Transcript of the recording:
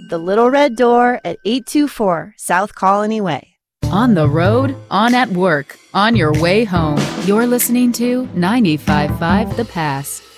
The Little Red Door at 824 South Colony Way. On the road, on at work, on your way home, you're listening to 95.5 The Pass.